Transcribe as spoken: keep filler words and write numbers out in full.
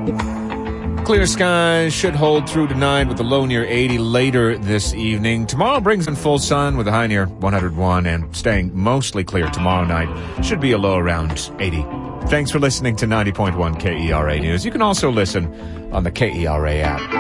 Clear skies should hold through tonight with a low near eighty later this evening. Tomorrow brings in full sun with a high near one hundred one and staying mostly clear tomorrow night. Should be a low around eighty. Thanks for listening to ninety point one K E R A News. You can also listen on the K E R A app.